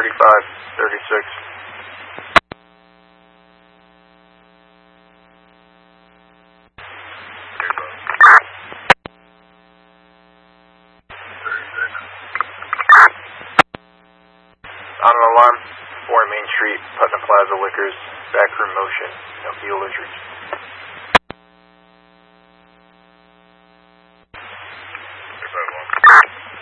36. On an alarm, 4 Main Street, Putnam Plaza Liquors, backroom motion, no Bueller's reached.